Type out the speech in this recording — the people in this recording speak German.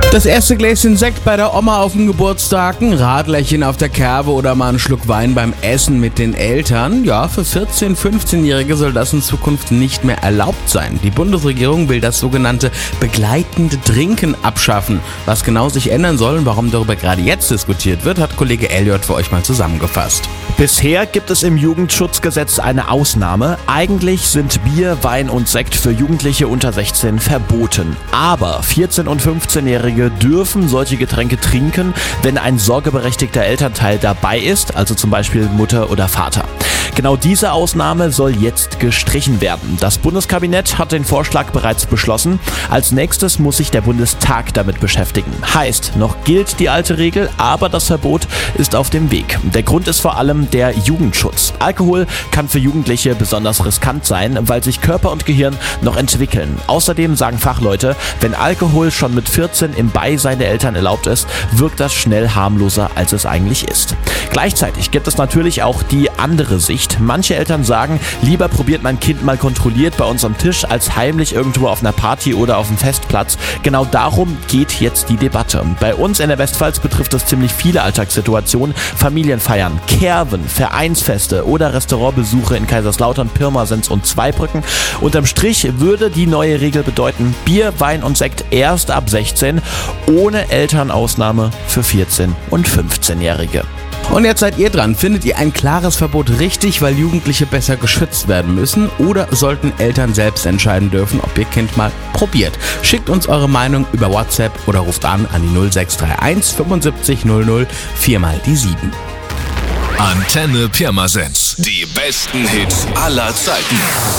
Das erste Gläschen Sekt bei der Oma auf dem Geburtstag, ein Radlerchen auf der Kerbe oder mal einen Schluck Wein beim Essen mit den Eltern. Ja, für 14-, 15-Jährige soll das in Zukunft nicht mehr erlaubt sein. Die Bundesregierung will das sogenannte begleitende Trinken abschaffen. Was genau sich ändern soll und warum darüber gerade jetzt diskutiert wird, hat Kollege Elliot für euch mal zusammengefasst. Bisher gibt es im Jugendschutzgesetz eine Ausnahme. Eigentlich sind Bier, Wein und Sekt für Jugendliche unter 16 verboten. Aber 14- und 15-Jährige dürfen solche Getränke trinken, wenn ein sorgeberechtigter Elternteil dabei ist, also zum Beispiel Mutter oder Vater. Genau diese Ausnahme soll jetzt gestrichen werden. Das Bundeskabinett hat den Vorschlag bereits beschlossen. Als nächstes muss sich der Bundestag damit beschäftigen. Heißt, noch gilt die alte Regel, aber das Verbot ist auf dem Weg. Der Grund ist vor allem der Jugendschutz. Alkohol kann für Jugendliche besonders riskant sein, weil sich Körper und Gehirn noch entwickeln. Außerdem sagen Fachleute, wenn Alkohol schon mit 14 im Beisein der Eltern erlaubt ist, wirkt das schnell harmloser, als es eigentlich ist. Gleichzeitig gibt es natürlich auch die andere Sicht. Manche Eltern sagen, lieber probiert mein Kind mal kontrolliert bei uns am Tisch, als heimlich irgendwo auf einer Party oder auf dem Festplatz. Genau darum geht jetzt die Debatte. Bei uns in der Westpfalz betrifft es ziemlich viele Alltagssituationen. Familienfeiern, Kerben, Vereinsfeste oder Restaurantbesuche in Kaiserslautern, Pirmasens und Zweibrücken. Unterm Strich würde die neue Regel bedeuten, Bier, Wein und Sekt erst ab 16, ohne Elternausnahme für 14- und 15-Jährige. Und jetzt seid ihr dran. Findet ihr ein klares Verbot richtig, weil Jugendliche besser geschützt werden müssen? Oder sollten Eltern selbst entscheiden dürfen, ob ihr Kind mal probiert? Schickt uns eure Meinung über WhatsApp oder ruft an die 0631 75 00 4 mal die 7. Antenne Pirmasens. Die besten Hits aller Zeiten.